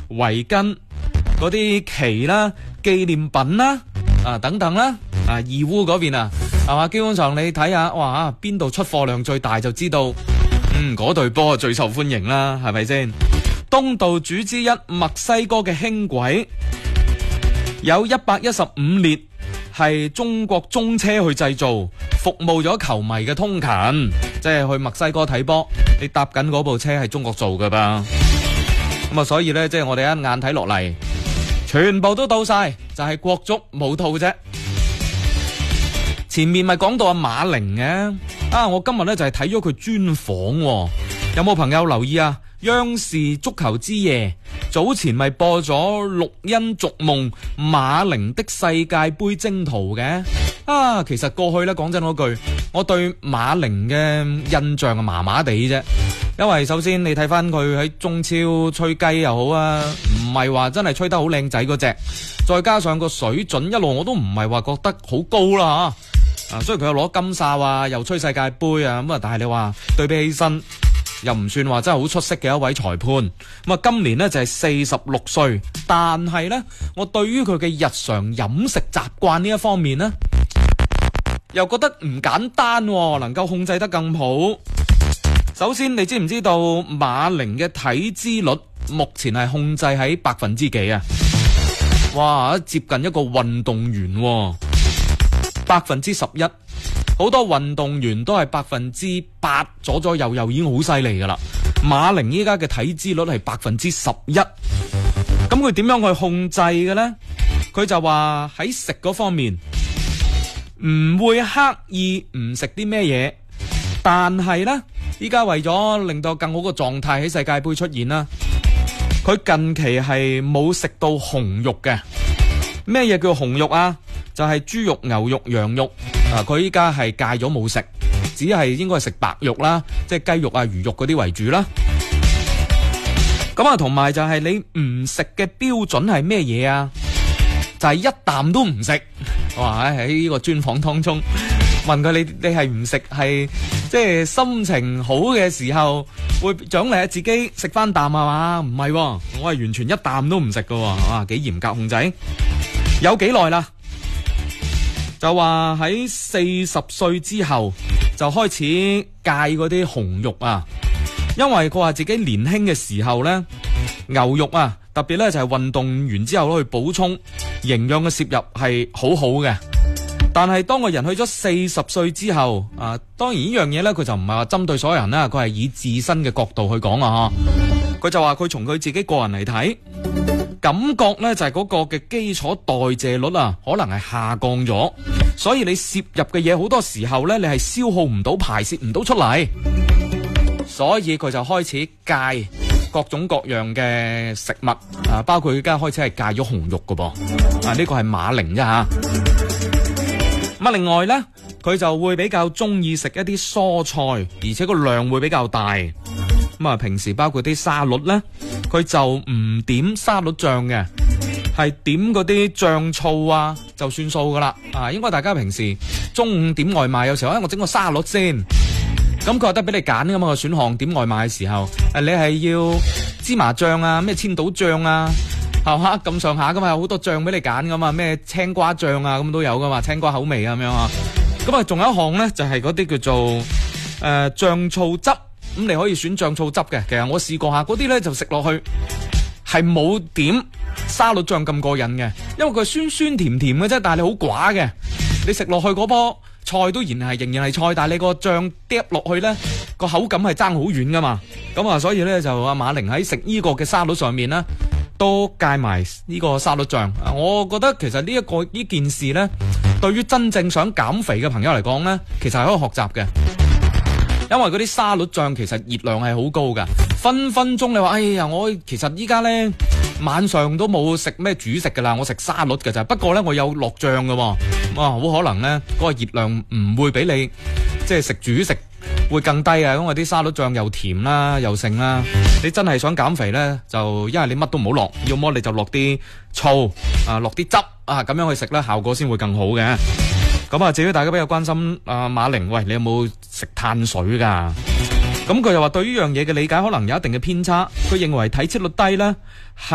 圍巾、嗰啲旗啦、紀念品啦等等啦。義烏嗰邊係嘛？基本上你睇下，哇，邊度出貨量最大就知道，嗰隊波最受歡迎啦，係咪先？東道主之一墨西哥嘅輕軌有115列係中國中車去製造，服務咗球迷嘅通勤，即係去墨西哥睇波，你搭緊嗰部車係中國做噶吧？咁所以呢，即係我哋一眼睇落嚟，全部都到晒，就係國足冇套啫。前面咪講到阿馬寧嘅，我今日呢就係睇咗佢專訪，有冇朋友留意啊？央視足球之夜早前咪播咗綠茵逐夢馬寧的世界杯征途嘅。其實過去呢，講真嗰句，我對馬寧嘅印象麻麻地啫，因為首先你睇翻佢喺中超吹雞又好啊，唔係話真係吹得好靚仔嗰隻，再加上個水準一路我都唔係話覺得好高啦雖然佢有攞金哨啊，又吹世界杯啊，但係你話對比起身又唔算話真係好出色嘅一位裁判。今年呢就係46歲，但係呢，我對於佢嘅日常飲食習慣呢一方面呢，又覺得唔簡單能夠控制得更好。首先你知唔知道馬寧嘅體脂率目前係控制喺%幾啊？哇，接近一個運動員11%，好多運動員都係8%左右已經好犀利噶啦。馬寧依家嘅體脂率係11%，咁佢點樣去控制嘅呢？佢就話喺食嗰方面唔會刻意唔食啲咩嘢，但係呢，依家為咗令到更好嘅狀態喺世界杯出現啦，佢近期係冇食到紅肉嘅。咩嘢叫紅肉啊？就係豬肉、牛肉、羊肉。佢依家係戒咗冇食，只係應該係食白肉啦，即係雞肉啊、魚肉嗰啲為主啦。咁同埋就係你唔食嘅標準係咩嘢啊？就係一啖都唔食。哇！喺呢個專訪當中問佢你係唔食係即係心情好嘅時候會獎勵下自己食翻啖係嘛？唔係，我係完全一啖都唔食噶。哇！幾嚴格控制。有幾耐啦？就話喺40歲之後就開始戒嗰啲紅肉啊，因為佢話自己年輕嘅時候呢，牛肉啊，特別呢就係運動完之後去補充營養嘅攝入係好好嘅。但係當個人去咗40歲之後當然呢樣嘢呢，佢就唔係話針對所有人啦，佢係以自身嘅角度去講啊。佢就話佢從佢自己個人嚟睇，感覺呢就係嗰個嘅基礎代謝率可能係下降咗，所以你攝入嘅嘢好多時候呢，你係消耗唔到、排泄唔到出嚟，所以佢就開始戒各種各樣嘅食物包括而家開始係戒咗紅肉噶噃呢個係馬寧啫吓。另外呢，佢就會比較中意食一啲蔬菜，而且個量會比較大。平時包括啲沙律呢，佢就唔點沙律醬嘅，係點嗰啲醬醋就算數噶啦。應該大家平時中午點外賣，有時候我整個沙律先，咁佢話得俾你揀噶嘛，個選項點外賣嘅時候，你係要芝麻醬咩千島醬係嘛咁上下噶嘛，有好多醬俾你揀噶嘛，咩青瓜醬咁都有噶嘛，青瓜口味咁樣咁仲有一項呢，就係嗰啲叫做醬醋汁。咁你可以選醬醋汁嘅，其實我試過下嗰啲呢，就食落去係冇點沙律醬咁過癮嘅，因為佢酸酸甜甜嘅啫，但係你好寡嘅，你食落去嗰棵菜都仍然係菜，但係你個醬嗒落去呢，個口感係爭好遠噶嘛。所以呢，就阿馬寧喺食呢個嘅沙律上面呢，都戒埋呢個沙律醬。我覺得其實呢件事呢，對於真正想減肥嘅朋友嚟講呢，其實係可以學習嘅。因為嗰啲沙律醬其實熱量係好高噶，分分鐘你話，哎呀，我其實依家呢晚上都冇食咩主食噶啦，我食沙律噶咋。不過呢，我有落醬噶，好可能呢嗰個熱量唔會比你即係食主食會更低啊。因為啲沙律醬又甜啦，又剩啦。你真係想減肥呢，就因為你乜都唔好落，要麼你就落啲醋落啲汁咁樣去食呢，效果先會更好嘅。至於大家比較關心馬寧，喂，你有冇食碳水噶？咁佢又話對於呢樣嘢嘅理解可能有一定嘅偏差，佢認為體脂率低呢